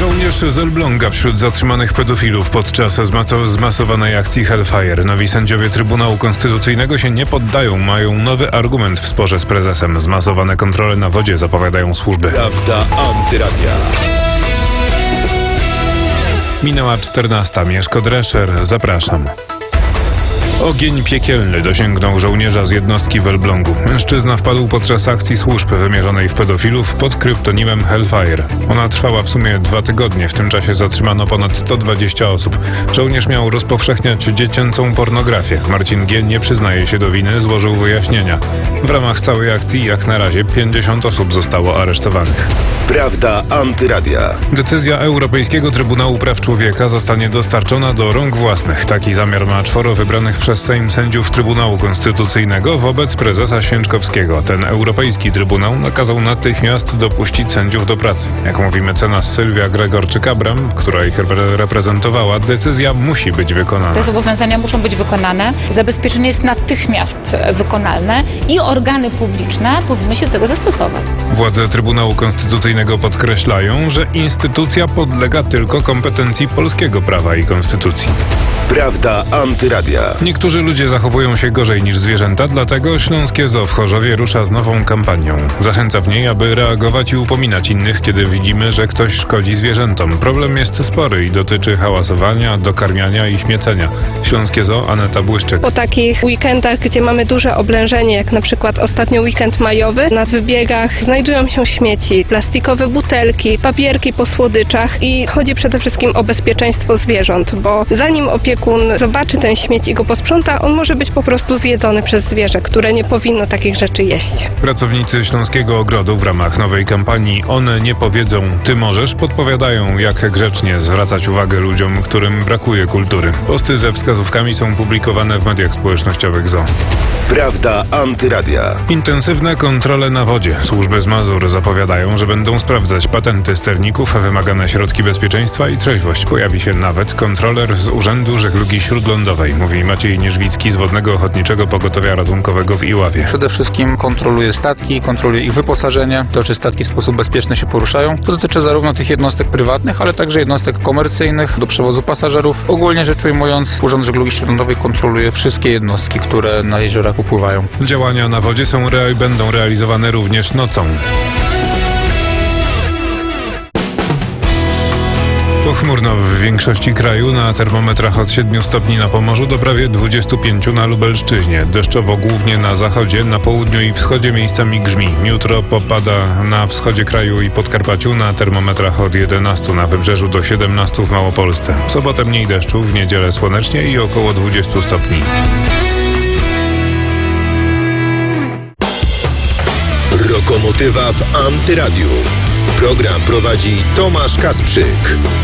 Żołnierz z Elbląga wśród zatrzymanych pedofilów podczas zmasowanej akcji Hellfire. Nowi sędziowie Trybunału Konstytucyjnego się nie poddają. Mają nowy argument w sporze z prezesem. Zmasowane kontrole na wodzie, zapowiadają służby. Prawda Antyradia. Minęła 14. Mieszko Drescher. Zapraszam. Ogień piekielny dosięgnął żołnierza z jednostki w Elblągu. Mężczyzna wpadł podczas akcji służb wymierzonej w pedofilów pod kryptonimem Hellfire. Ona trwała w sumie 2 tygodnie. W tym czasie zatrzymano ponad 120 osób. Żołnierz miał rozpowszechniać dziecięcą pornografię. Marcin G. nie przyznaje się do winy, złożył wyjaśnienia. W ramach całej akcji jak na razie 50 osób zostało aresztowanych. Prawda Antyradia. Decyzja Europejskiego Trybunału Praw Człowieka zostanie dostarczona do rąk własnych. Taki zamiar ma 4 wybranych przez Sejm sędziów Trybunału Konstytucyjnego wobec prezesa Święczkowskiego. Ten Europejski Trybunał nakazał natychmiast dopuścić sędziów do pracy. Jak mówi mecenas Sylwia Gregorczyk-Abram, która ich reprezentowała, decyzja musi być wykonana. Te zobowiązania muszą być wykonane. Zabezpieczenie jest natychmiast wykonalne i organy publiczne powinny się do tego zastosować. Władze Trybunału Konstytucyjnego podkreślają, że instytucja podlega tylko kompetencji polskiego prawa i konstytucji. Prawda Antyradia. Niektórzy ludzie zachowują się gorzej niż zwierzęta, dlatego Śląskie Zoo w Chorzowie rusza z nową kampanią. Zachęca w niej, aby reagować i upominać innych, kiedy widzimy, że ktoś szkodzi zwierzętom. Problem jest spory i dotyczy hałasowania, dokarmiania i śmiecenia. Śląskie Zoo, Aneta Błyszczyk. Po takich weekendach, gdzie mamy duże oblężenie, jak na przykład ostatnio weekend majowy, na wybiegach znajdują się śmieci, plastikowe butelki, papierki po słodyczach i chodzi przede wszystkim o bezpieczeństwo zwierząt, bo zanim opiekun zobaczy ten śmieć i go posprząta, on może być po prostu zjedzony przez zwierzę, które nie powinno takich rzeczy jeść. Pracownicy Śląskiego Ogrodu w ramach nowej kampanii One nie powiedzą, ty możesz, podpowiadają, jak grzecznie zwracać uwagę ludziom, którym brakuje kultury. Posty ze wskazówkami są publikowane w mediach społecznościowych zoo. Prawda Antyradia. Intensywne kontrole na wodzie. Służby z Mazur zapowiadają, że będą sprawdzać patenty sterników, wymagane środki bezpieczeństwa i trzeźwość. Pojawi się nawet kontroler z Urzędu Żeglugi Śródlądowej, mówi Maciej Nierzwicki z Wodnego Ochotniczego Pogotowia Ratunkowego w Iławie. Przede wszystkim kontroluje statki, kontroluje ich wyposażenie, to czy statki w sposób bezpieczny się poruszają. To dotyczy zarówno tych jednostek prywatnych, ale także jednostek komercyjnych do przewozu pasażerów. Ogólnie rzecz ujmując, Urząd Żeglugi Śródlądowej kontroluje wszystkie jednostki, które na jeziorach upływają. Działania na wodzie będą realizowane również nocą. Pochmurno w większości kraju, na termometrach od 7 stopni na Pomorzu do prawie 25 na Lubelszczyźnie. Deszczowo głównie na zachodzie, na południu i wschodzie miejscami grzmi. Jutro popada na wschodzie kraju i Podkarpaciu, na termometrach od 11 na Wybrzeżu do 17 w Małopolsce. W sobotę mniej deszczu, w niedzielę słonecznie i około 20 stopni. Lokomotywa w Antyradiu. Program prowadzi Tomasz Kasprzyk.